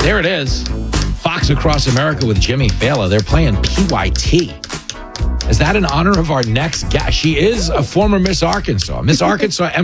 There it is. Fox Across America with Jimmy Fallon. They're playing PYT. Is that in honor of our next guest? She is a former Miss Arkansas. Miss Arkansas